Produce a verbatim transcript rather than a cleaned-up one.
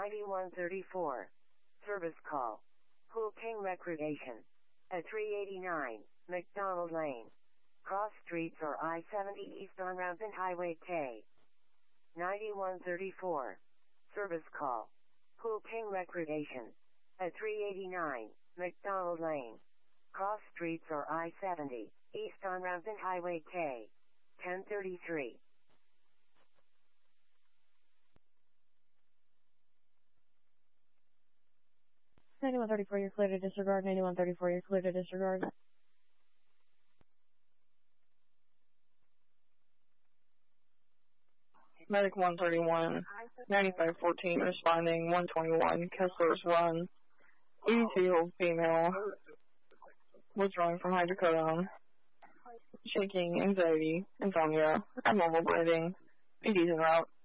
ninety-one thirty-four. Service call. Pool King Recreation. At three eighty-nine, McDonald Lane. Cross Streets or I seventy East on Rampant Highway K. ninety-one thirty-four. Service call. Pool King Recreation. At three eighty-nine, McDonald Lane. Cross Streets or I seventy East on Rampant Highway K. ten thirty-three. ninety-one thirty-four, you're clear to disregard. ninety-one thirty-four, you're clear to disregard. Medic one thirty-one, ninety-five fourteen, responding one twenty-one, Kessler's Run. eighty-two-year-old female, withdrawing from hydrocodone, shaking, anxiety, insomnia, abnormal breathing, A Ds en route.